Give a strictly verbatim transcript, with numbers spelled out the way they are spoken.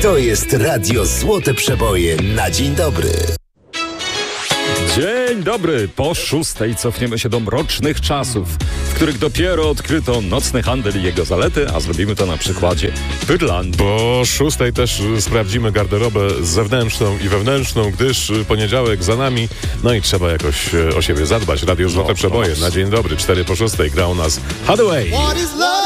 To jest Radio Złote Przeboje na dzień dobry. Dzień dobry. Po szóstej cofniemy się do mrocznych czasów, w których dopiero odkryto nocny handel i jego zalety, a zrobimy to na przykładzie Bydlandii. Po szóstej też sprawdzimy garderobę zewnętrzną i wewnętrzną, gdyż poniedziałek za nami, no i trzeba jakoś o siebie zadbać. Radio Złote No, Przeboje no. na dzień dobry. Cztery po szóstej gra u nas Hathaway.